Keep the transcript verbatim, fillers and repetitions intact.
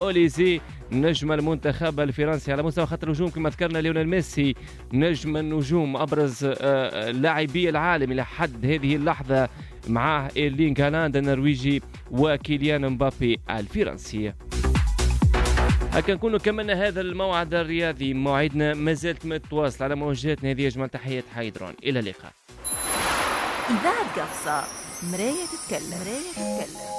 أوليزي نجم المنتخب الفرنسي على مستوى خط الهجوم كما ذكرنا ليونيل ميسي نجم النجوم أبرز لاعبي العالم إلى حد هذه اللحظة، معاه إيرلينغ هالاند النرويجي وكيليان مبابي الفرنسي. هكا نكونوا كملنا هذا الموعد الرياضي. موعدنا ما زالت متواصل على موجاتنا هذه. أجمل تحيات حيدرون، إلى اللقاء. إذاعة قفصة، مراية تتكلم.